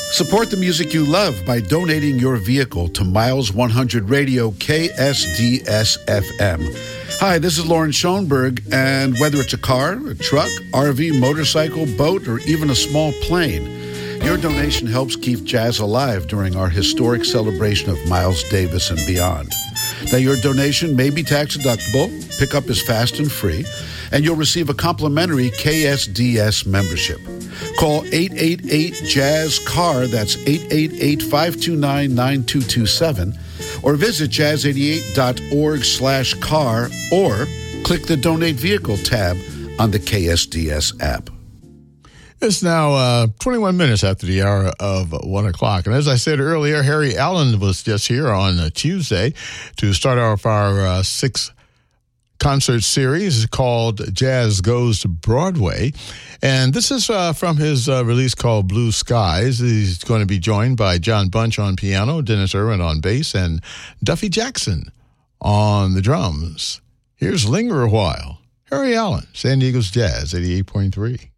Support the music you love by donating your vehicle to Miles 100 Radio KSDS FM. Hi, this is Lauren Schoenberg, and whether it's a car, a truck, RV, motorcycle, boat, or even a small plane, your donation helps keep jazz alive during our historic celebration of Miles Davis and beyond. Now, your donation may be tax deductible, pickup is fast and free, and you'll receive a complimentary KSDS membership. Call 888-JAZZ-CAR, that's 888-529-9227, or visit jazz88.org/car, or click the Donate Vehicle tab on the KSDS app. It's now 21 minutes after the hour of 1 o'clock. And as I said earlier, Harry Allen was just here on Tuesday to start off our sixth concert series called Jazz Goes to Broadway. And this is from his release called Blue Skies. He's going to be joined by John Bunch on piano, Dennis Irwin on bass, and Duffy Jackson on the drums. Here's Linger a While. Harry Allen, San Diego's Jazz 88.3.